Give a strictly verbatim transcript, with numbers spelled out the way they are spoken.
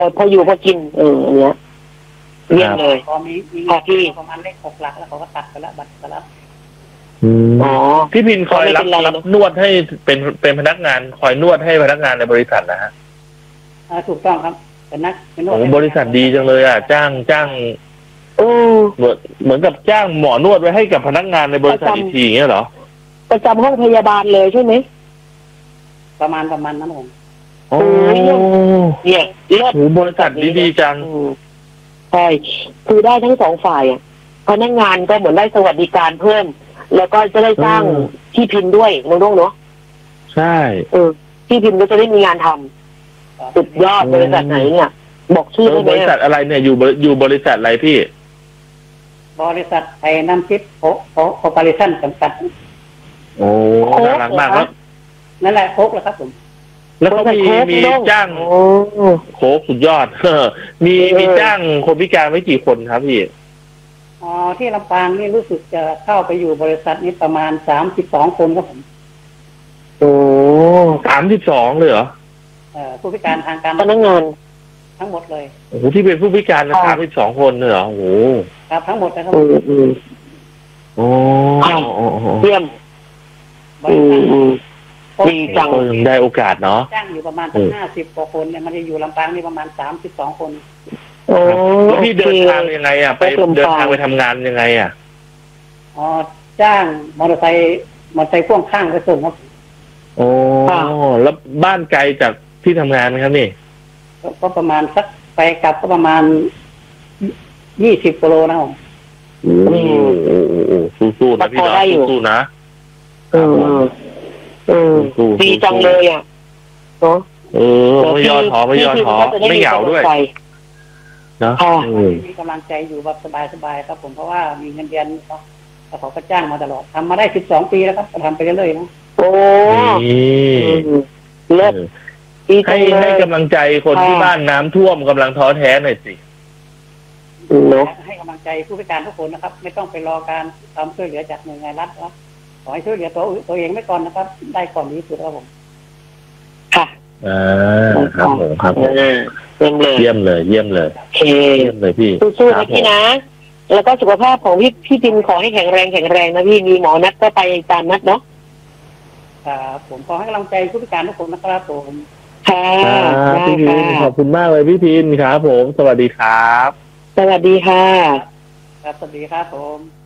พออยู่พอกินเอออันเนี้ยเยี่ยมเลยพอมีมีพอที่ประมาณเลขหกหลักแล้วเขาก็ตัดไปแล้วบัตรไปแล้วอ๋อพี่พินคอยรับไม่เป็นไรรับนวดให้เป็นเป็นพนักงานคอยนวดให้พนักงานในบริษัทนะฮะอ่าถูกต้องครับเป็นนักเป็นนวดโอ้บริษัทดีจังเลยอ่ะจ้างจ้างโอ้เหมือนเหมือนกับจ้างหมอนวดไว้ให้กับพนักงานในบริษัทอีกทีอย่างเงี้ยเหรอประจำห้องพยาบาลเลยใช่ไหมประมาณประมาณนั้นผมโอ้เนี่ยเลิศโหบริษัทดีๆจังอืมใช่คือได้ทั้งสองฝ่ายอ่ะพนักงานก็เหมือนได้สวัสดิการเพิ่ม แล้วก็จะได้สร้างอืมที่พิมพ์ด้วยน้องๆเนาะใช่เออที่พิมพ์ก็จะได้มีงานทำสุดยอดบริษัทไหนเนี่ย บอกชื่อเอได้อไหมบริษัทอะไรเนี่ยอยู่บริอยู่บริษัทอะไรพี่บริษัทไอ้น้ำทิพย์โอโอโอเปอเรชั่นจำกัดโอ้น่ารักมากแล้วนั่นแหละโคกแล้วครับผมแล้วเขามีบริษัทโค้กมีน้องจ้างโอ้โค้กสุดยอด มีเออมีจ้างคนพิการไว้กี่คนครับพี่อ๋อที่ลำปางนี่รู้สึกจะเข้าไปอยู่บริษัทนี้ประมาณสามสิบสองคนครับผมโอ้สามสิบสองเลยเหรอเอ่อผู้พิการทางการพนักงานทั้งหมดเลยโอ้โหที่เป็นผู้พิการนะค่ะสามสิบสองคนเลยเหรอโอ้โหครับทั้งหมดนะครับอืมอืมโอ้อ้าวโอ้โหเยี่ยมบอืริมษัทอืมโค้กดีจังก็ยังได้โอกาสเนาะจ้างอยู่ประมาณเออห้าสิบกว่าคนเนี่ยมันจะอยู่ลำปางนี่ประมาณสามสิบสองคนโอ้แล้วพี่โอเดินคทางยังไงอ่ะไปไปลำปางเดินทางไปทำงานยังไงอ่ะอ๋อจ้างมอเตอร์ไซค์มอเตอร์ไซค์พ่วงข้างไปส่งครับโอ้แล้วบ้านไกลจากที่ทำงานไหมครับนี่ก็ก็ประมาณสักไปกลับก็ประมาณยี่สิบกิโลนะครับผมโอ้โหสู้ๆนะพี่พอเนาะได้อยู่สู้ๆนะเออเออสู้ๆดีจังเลยอ่ะเนาะเออไม่ย่อท้อไม่ย่อท้อไม่เหงาด้วยเนาะค่ะเออมีกำลังใจอยู่แบบสบายๆครับผมเพราะว่ามีเงินเดือนเขาเขาก็จ้างมาตลอดทำมาได้สิบสองปีแล้วครับก็ทำไปเรื่อยๆนะโอ้นี่อืมเลิศดีจัให้งเลให้ยกำลังใจคนที่ค่ะบ้านน้ำท่วมกำลังท้อแท้หน่อยสิเนาะให้กำลังใจผู้พิการทุกคนนะครับ ไม่ต้องไปรอการความช่วยเหลือจากหน่วยงานรัฐนะครับขอให้ช่วยเหลือตัวตัวเองไว้ก่อนนะครับ ได้ก่อนดีที่สุดครับผมค่ะอ่าครับผมครับผมเออเยี่ยมเลยเยี่ยมเลยเยี่ยมเลยโอเคเยี่ยมเลยพี่สู้ๆครันะบพี่ผมนะ แล้วก็สุขภาพของพี่พี่ติมขอให้แข็งแรงแข็งแรงนะพี่มีหมอนัดก็ไปตามนัดเนาะครับผมขอให้กำลังใจผู้พิการทุกคนนะครับผมค่ะครับได้พี่พินขค่ะอบคุณมากเลยพี่พินครับผม สวัสดีครับสวัสดีค่ะครับสวัสดีครับผม